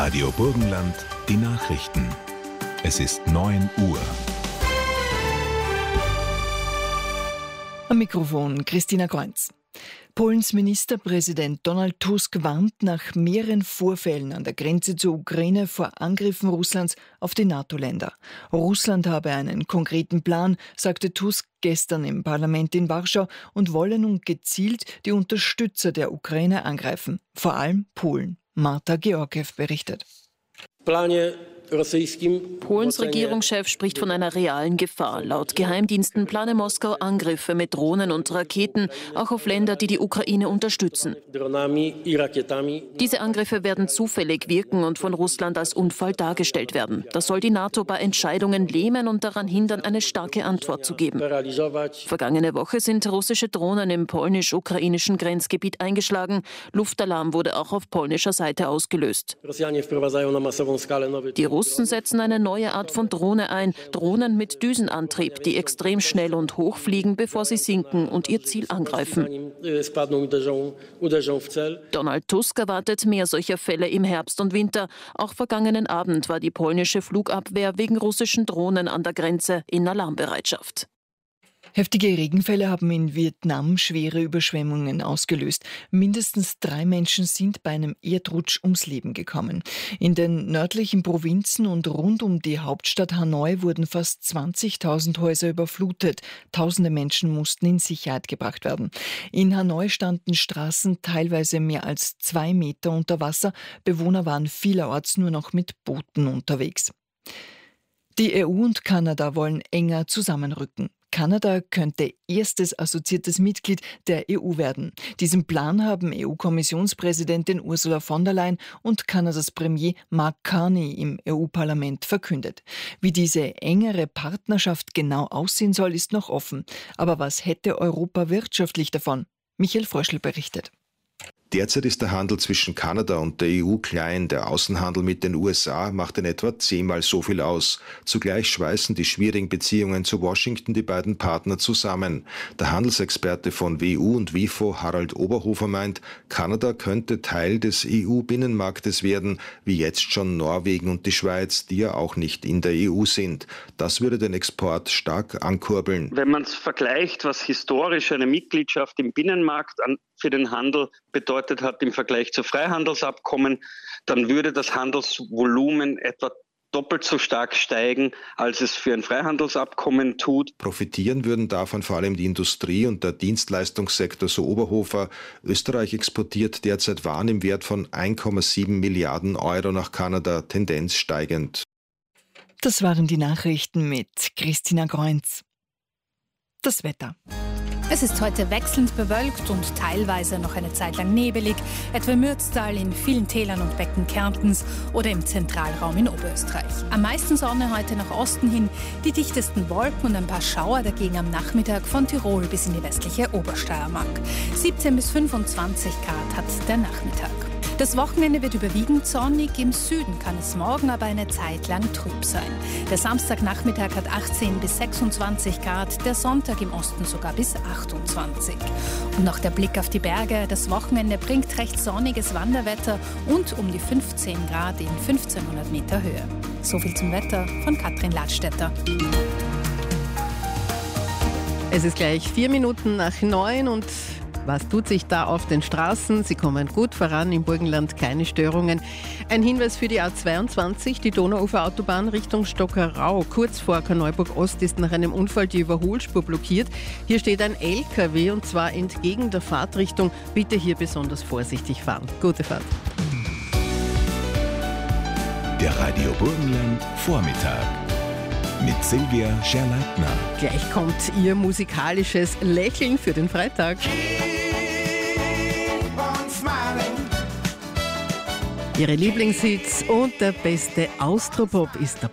Radio Burgenland, die Nachrichten. Es ist 9 Uhr. Am Mikrofon Christina Kreunz. Polens Ministerpräsident Donald Tusk warnt nach mehreren Vorfällen an der Grenze zur Ukraine vor Angriffen Russlands auf die NATO-Länder. Russland habe einen konkreten Plan, sagte Tusk gestern im Parlament in Warschau, und wolle nun gezielt die Unterstützer der Ukraine angreifen, vor allem Polen. Marta Georgiew berichtet. Polens Regierungschef spricht von einer realen Gefahr. Laut Geheimdiensten plane Moskau Angriffe mit Drohnen und Raketen, auch auf Länder, die die Ukraine unterstützen. Diese Angriffe werden zufällig wirken und von Russland als Unfall dargestellt werden. Das soll die NATO bei Entscheidungen lähmen und daran hindern, eine starke Antwort zu geben. Vergangene Woche sind russische Drohnen im polnisch-ukrainischen Grenzgebiet eingeschlagen. Luftalarm wurde auch auf polnischer Seite ausgelöst. Die Russen setzen eine neue Art von Drohne ein, Drohnen mit Düsenantrieb, die extrem schnell und hoch fliegen, bevor sie sinken und ihr Ziel angreifen. Donald Tusk erwartet mehr solcher Fälle im Herbst und Winter. Auch vergangenen Abend war die polnische Flugabwehr wegen russischen Drohnen an der Grenze in Alarmbereitschaft. Heftige Regenfälle haben in Vietnam schwere Überschwemmungen ausgelöst. Mindestens 3 Menschen sind bei einem Erdrutsch ums Leben gekommen. In den nördlichen Provinzen und rund um die Hauptstadt Hanoi wurden fast 20.000 Häuser überflutet. Tausende Menschen mussten in Sicherheit gebracht werden. In Hanoi standen Straßen teilweise mehr als 2 Meter unter Wasser. Bewohner waren vielerorts nur noch mit Booten unterwegs. Die EU und Kanada wollen enger zusammenrücken. Kanada könnte erstes assoziiertes Mitglied der EU werden. Diesen Plan haben EU-Kommissionspräsidentin Ursula von der Leyen und Kanadas Premier Mark Carney im EU-Parlament verkündet. Wie diese engere Partnerschaft genau aussehen soll, ist noch offen. Aber was hätte Europa wirtschaftlich davon? Michael Fröschl berichtet. Derzeit ist der Handel zwischen Kanada und der EU klein. Der Außenhandel mit den USA macht in etwa 10-mal so viel aus. Zugleich schweißen die schwierigen Beziehungen zu Washington die beiden Partner zusammen. Der Handelsexperte von WU und WIFO, Harald Oberhofer, meint, Kanada könnte Teil des EU-Binnenmarktes werden, wie jetzt schon Norwegen und die Schweiz, die ja auch nicht in der EU sind. Das würde den Export stark ankurbeln. Wenn man es vergleicht, was historisch eine Mitgliedschaft im Binnenmarkt für den Handel bedeutet hat im Vergleich zu Freihandelsabkommen, dann würde das Handelsvolumen etwa doppelt so stark steigen, als es für ein Freihandelsabkommen tut. Profitieren würden davon vor allem die Industrie und der Dienstleistungssektor, so Oberhofer. Österreich exportiert derzeit Waren im Wert von 1,7 Milliarden Euro nach Kanada, Tendenz steigend. Das waren die Nachrichten mit Christina Kreunz. Das Wetter. Es ist heute wechselnd bewölkt und teilweise noch eine Zeit lang nebelig, etwa im Mürztal, in vielen Tälern und Becken Kärntens oder im Zentralraum in Oberösterreich. Am meisten Sonne heute nach Osten hin, die dichtesten Wolken und ein paar Schauer dagegen am Nachmittag von Tirol bis in die westliche Obersteiermark. 17 bis 25 Grad hat der Nachmittag. Das Wochenende wird überwiegend sonnig, im Süden kann es morgen aber eine Zeit lang trüb sein. Der Samstagnachmittag hat 18 bis 26 Grad, der Sonntag im Osten sogar bis 28. Und noch der Blick auf die Berge. Das Wochenende bringt recht sonniges Wanderwetter und um die 15 Grad in 1500 Meter Höhe. Soviel zum Wetter von Katrin Ladstätter. Es ist gleich 4 Minuten nach 9 und was tut sich da auf den Straßen? Sie kommen gut voran, im Burgenland keine Störungen. Ein Hinweis für die A22, die Donauuferautobahn Richtung Stockerau. Kurz vor Korneuburg Ost ist nach einem Unfall die Überholspur blockiert. Hier steht ein LKW und zwar entgegen der Fahrtrichtung. Bitte hier besonders vorsichtig fahren. Gute Fahrt. Der Radio Burgenland Vormittag mit Silvia Scherleitner. Gleich kommt Ihr musikalisches Lächeln für den Freitag. Ihre Lieblingshits und der beste Austropop ist dabei.